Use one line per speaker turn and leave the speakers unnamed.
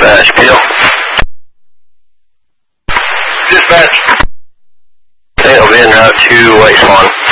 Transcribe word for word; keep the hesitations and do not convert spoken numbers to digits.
Dispatch, Peel.
Dispatch.
Okay, I'll be en route to White Swan.